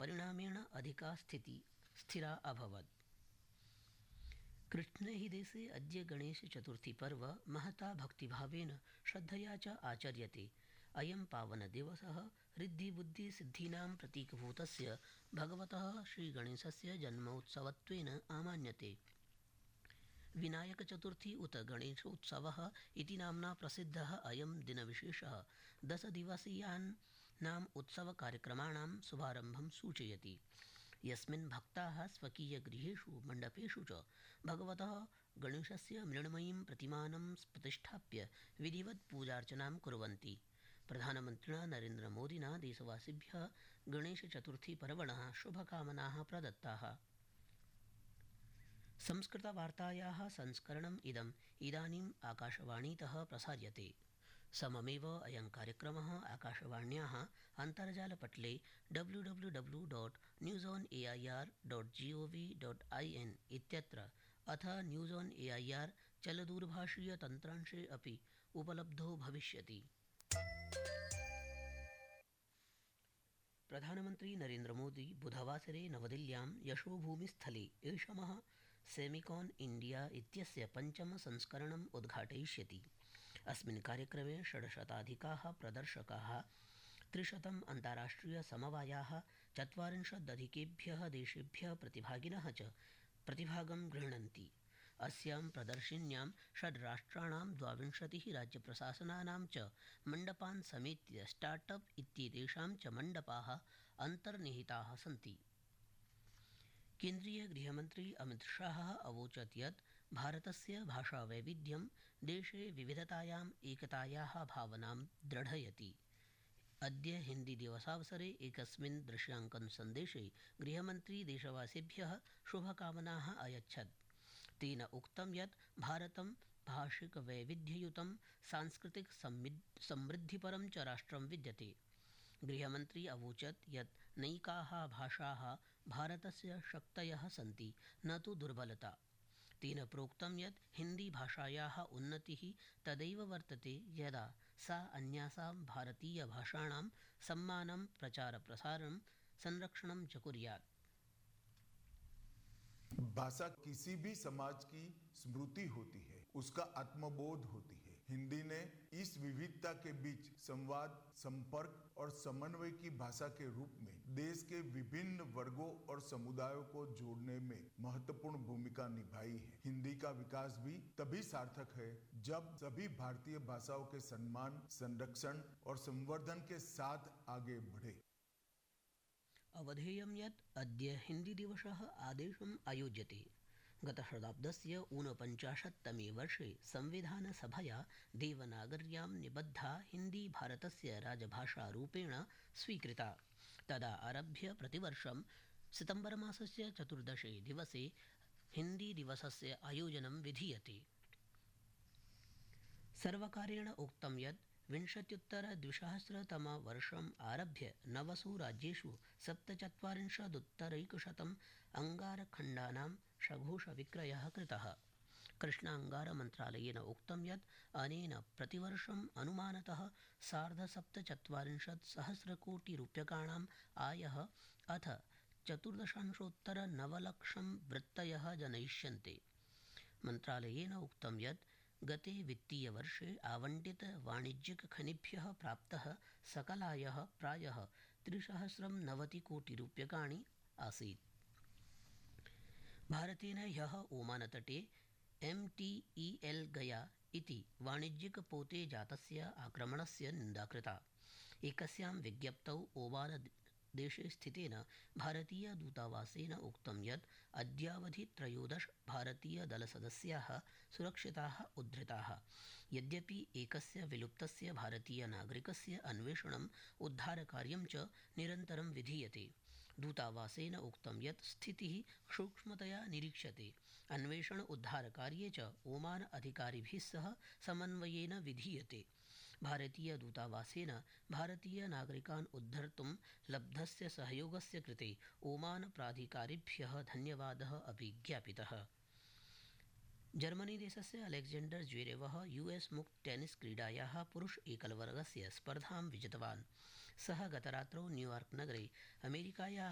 परिणामेण अधिका स्थिरा अभवत्। कृष्णे हि देशे अद्य गणेशचतुर्थी पर्व महता भक्तिभावेन श्रद्धया च आचर्यते। अयं पावनदिवसः ऋद्धिबुद्धिसिद्धीनां प्रतीकभूतस्य भगवतः श्रीगणेशस्य जन्मोत्सवत्वेन आमान्यते। विनायकचतुर्थी उत गणेशोत्सवः इति नाम्ना प्रसिद्धः अयं दिनविशेषः 10 दिवसीयानाम् उत्सवकार्यक्रमाणां शुभारम्भं सूचयति, यस्मिन् भक्ताः स्वकीयगृहेषु मण्डपेषु च भगवतः गणेशस्य मृण्मयीं प्रतिमानं प्रतिष्ठाप्य विधिवत् पूजार्चनां कुर्वन्ति। प्रधानमन्त्रिणा नरेन्द्रमोदिना देशवासिभ्यः गणेशचतुर्थीपर्वणः शुभकामनाः प्रदत्ताः। संस्कृतवार्तायाः संस्करणम् इदानीम् आकाशवाणीतः प्रसार्यते। सममेव अयं कार्यक्रमः आकाशवाण्याः अन्तर्जालपटले www.newsonair.gov.in इत्यत्र अथ न्यूज़ ऑन एआईआर चलदूरभाषीयतन्त्रांशे अपि उपलब्धो भविष्यति। प्रधानमन्त्री नरेन्द्रमोदी बुधवासरे नवदिल्ल्यां यशोभूमिस्थले ऐषमः सेमिकॉन इंडिया इत्यस्य 5मं संस्करणम् उद्घाटयिष्यति। अस्मिन् कार्यक्रमे 600 प्रदर्शकाः 300 अन्ताराष्ट्रियसमवायाः 40 अधिकेभ्यः देशेभ्यः प्रतिभागिनः च प्रतिभागं गृह्णन्ति। अस्यां प्रदर्शिन्यां 6 राष्ट्राणां 22 राज्यप्रशासनानां च मण्डपान् समेत्य स्टार्टअप इत्येतेषां च मण्डपाः अन्तर्निहिताः सन्ति। केन्द्रीय गृहमन्त्री अमित शाहः अवोचत् यत् भारतस्य भाषावैविध्यं देशे विविधतायाम् एकतायाः भावनां दृढयति। अद्य हिन्दीदिवसावसरे एकस्मिन् दृश्यांकन सन्देशे गृहमन्त्री देशवासिभ्यः शुभकामनाः अयच्छत्। तेन उक्तं यत् भारतं भाषिकवैविध्ययुतं सांस्कृतिक समृद्धिपरं च राष्ट्रं विद्यते। गृहमन्त्री अवोचत् यत् नैकाः भाषाः भारतस्य शक्तयः सन्ति, न तु दुर्बलता। तेन प्रोक्तं यत् हिन्दीभाषायाः उन्नतिः तदैव वर्तते यदा सा अन्यासां भारतीयभाषाणां सम्मानं प्रचारप्रसारं संरक्षणं च कुर्यात्। भाषा किसी भी समाज की स्मृति होती है, उसका आत्मबोध होती है। हिंदी ने इस विविधता के बीच संवाद, संपर्क और समन्वय की भाषा के रूप में देश के विभिन्न वर्गों और समुदायों को जोड़ने में महत्वपूर्ण भूमिका निभाई है। हिंदी का विकास भी तभी सार्थक है जब सभी भारतीय भाषाओं के सम्मान, संरक्षण और संवर्धन के साथ आगे बढ़े। अवधेयं यत् अद्य हिन्दीदिवसः आदेशम् आयोज्यते। गतशताब्दस्य 49तमे वर्षे संविधानसभया देवनागर्यां निबद्धा हिन्दी भारतस्य राजभाषारूपेण स्वीकृता। तदा आरभ्य प्रतिवर्षं सितम्बरमासस्य 14 दिवसे हिन्दीदिवसस्य आयोजनं विधीयते। सर्वकारेण उक्तं यत् 20उत्तर-2000 आरभ्य 9 राज्येषु 47% अंगारखण्डानां सघोषविक्रयः कृतः। कृष्णांगारमन्त्रालयेन उक्तं यत् अनेन प्रतिवर्षम् अनुमानतः 47,000 कोटि रूप्यकाणाम् आयः अथ 14.9 लक्षं वृत्तयः जनयिष्यन्ते। मन्त्रालयेन उक्तं यत् गते वित्तीयवर्षे आवण्टित वाणिज्यिकखनिभ्यः प्राप्तः सकलायः प्रायः 390 कोटि रूप्यकाणि आसीत्। भारतेन ह्यः ओमानतटे MTEL गया इति वाणिज्यिकपोते जातस्य आक्रमणस्य निन्दा कृता। एकस्यां विज्ञप्तौ ओमान देशे स्थितेन भारतीयदूतावासेन उक्तं यत् अद्यावधि 13 भारतीयदलसदस्याः सुरक्षिताः उद्धृताः। यद्यपि एकस्य विलुप्तस्य भारतीयनागरिकस्य अन्वेषणम् उद्धारकार्यं च निरन्तरं विधीयते। दूतावासेन उक्तं यत् स्थितिः सूक्ष्मतया निरीक्ष्यते। अन्वेषण उद्धारकार्ये च ओमान अधिकारिभिः सह समन्वयेन विधीयते। भारतीयदूतावासेन भारतीयनागरिकान् उद्धर्तुं लब्धस्य सहयोगस्य कृते ओमान प्राधिकारिभ्यः धन्यवादः अपि ज्ञापितः। जर्मनीदेशस्य अलेक्जेण्डर ज्वेरेवः US मुक्त टेनिस क्रीडायाः पुरुष एकलवर्गस्य स्पर्धां विजितवान्। सः गतरात्रौ न्यूयॉर्क नगरे अमेरिकायाः